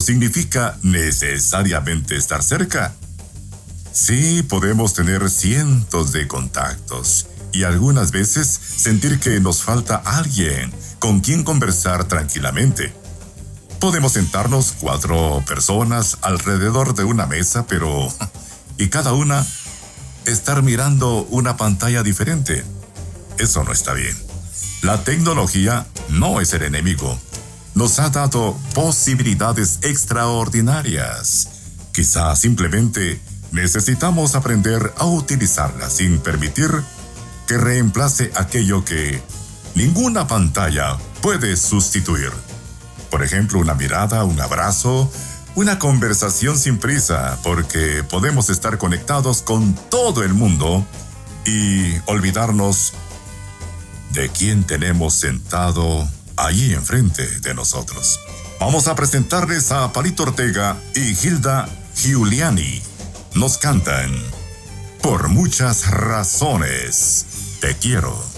significa necesariamente estar cerca. Sí, podemos tener cientos de contactos y algunas veces sentir que nos falta alguien con quien conversar tranquilamente. Podemos sentarnos 4 personas alrededor de una mesa, y cada una estar mirando una pantalla diferente. Eso no está bien. La tecnología no es el enemigo. Nos ha dado posibilidades extraordinarias. Quizá simplemente necesitamos aprender a utilizarla sin permitir que reemplace aquello que ninguna pantalla puede sustituir. Por ejemplo, una mirada, un abrazo, una conversación sin prisa, porque podemos estar conectados con todo el mundo y olvidarnos de quién tenemos sentado allí enfrente de nosotros. Vamos a presentarles a Palito Ortega y Gilda Giuliani. Nos cantan Por muchas razones te quiero.